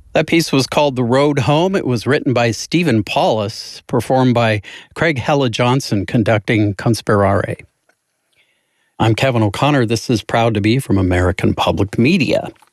That piece was called The Road Home. It was written by Stephen Paulus, performed by Craig Hella Johnson, conducting Conspirare. I'm Kevin O'Connor. This is Proud to Be from American Public Media.